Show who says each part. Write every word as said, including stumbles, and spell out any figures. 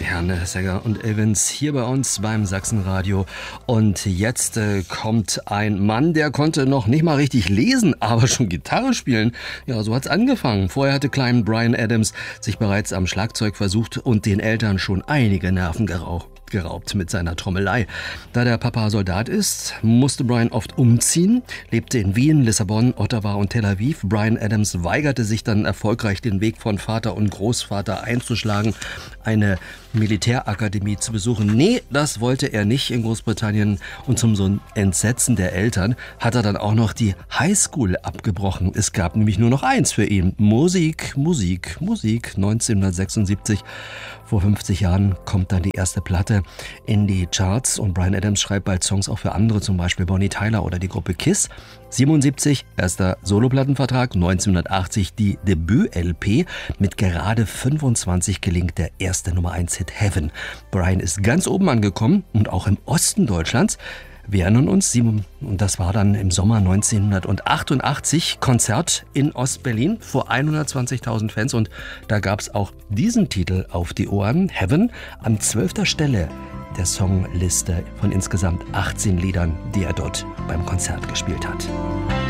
Speaker 1: Herne Sänger und Evans hier bei uns beim Sachsenradio. Und jetzt äh, kommt ein Mann, der konnte noch nicht mal richtig lesen, aber schon Gitarre spielen. Ja, so hat's angefangen. Vorher hatte Klein Bryan Adams sich bereits am Schlagzeug versucht und den Eltern schon einige Nerven geraucht. geraubt mit seiner Trommelei. Da der Papa Soldat ist, musste Bryan oft umziehen, lebte in Wien, Lissabon, Ottawa und Tel Aviv. Bryan Adams weigerte sich dann erfolgreich, den Weg von Vater und Großvater einzuschlagen, eine Militärakademie zu besuchen. Nee, das wollte er nicht in Großbritannien. Und zum so Entsetzen der Eltern hat er dann auch noch die Highschool abgebrochen. Es gab nämlich nur noch eins für ihn. Musik, Musik, Musik. neunzehnhundertsechsundsiebzig, vor fünfzig Jahren, kommt dann die erste Platte in die Charts. Und Bryan Adams schreibt bald Songs auch für andere, zum Beispiel Bonnie Tyler oder die Gruppe Kiss. siebenundsiebzig, erster Soloplattenvertrag. neunzehnhundertachtzig die Debüt-L P. Mit gerade fünfundzwanzig gelingt der erste Nummer eins Hit Heaven. Bryan ist ganz oben angekommen und auch im Osten Deutschlands. Wir erinnern uns, und das war dann im Sommer neunzehnhundertachtundachtzig, Konzert in Ostberlin vor hundertzwanzigtausend Fans. Und da gab es auch diesen Titel auf die Ohren, Heaven, an zwölfter Stelle der Songliste von insgesamt achtzehn Liedern, die er dort beim Konzert gespielt hat.